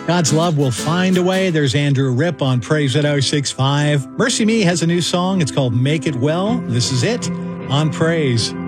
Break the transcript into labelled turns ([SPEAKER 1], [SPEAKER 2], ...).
[SPEAKER 1] God's love will find a way. There's Andrew Ripp on Praise at 065. Mercy Me has a new song. It's called Make It Well. This is it on Praise.